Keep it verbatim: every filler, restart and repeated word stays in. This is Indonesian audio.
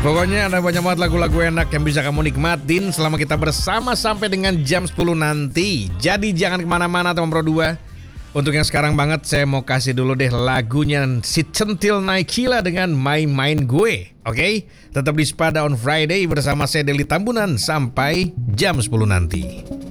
Pokoknya ada banyak banget lagu-lagu enak yang bisa kamu nikmatin selama kita bersama sampai dengan jam sepuluh nanti. Jadi jangan kemana-mana teman Pro dua. Untuk yang sekarang banget saya mau kasih dulu deh lagunya si Centil Naikila dengan Main-Main Gue. Oke, tetap di Spada on Friday bersama saya Deli Tambunan sampai jam sepuluh nanti.